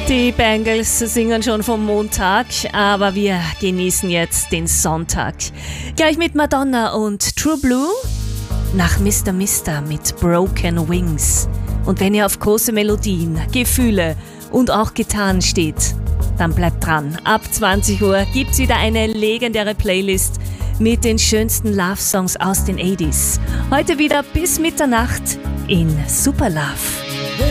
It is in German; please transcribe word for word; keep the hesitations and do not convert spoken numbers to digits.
Die Bangles singen schon vom Montag, aber wir genießen jetzt den Sonntag. Gleich mit Madonna und True Blue, nach Mister Mister mit Broken Wings. Und wenn ihr auf große Melodien, Gefühle und auch Gitarren steht, dann bleibt dran. Ab zwanzig Uhr gibt's wieder eine legendäre Playlist mit den schönsten Love-Songs aus den achtziger. Heute wieder bis Mitternacht in Super Love.